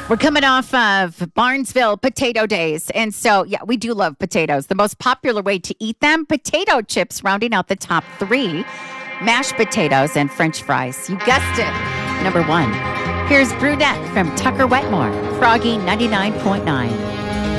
We're coming off of Barnesville Potato Days. And so, yeah, we do love potatoes. The most popular way to eat them, potato chips rounding out the top three, mashed potatoes and French fries. You guessed it. Number one. Here's Brunette from Tucker Wetmore, Froggy 99.9.